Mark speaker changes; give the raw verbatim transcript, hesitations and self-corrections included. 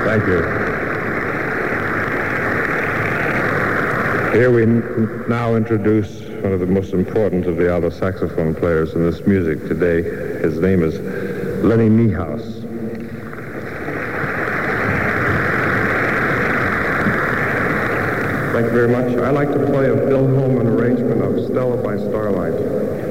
Speaker 1: Thank you. Here we n- now introduce one of the most important of the alto saxophone players in this music today. His name is Lenny Niehaus. Thank you very much. I like to play a Bill Holman arrangement of Stella by Starlight.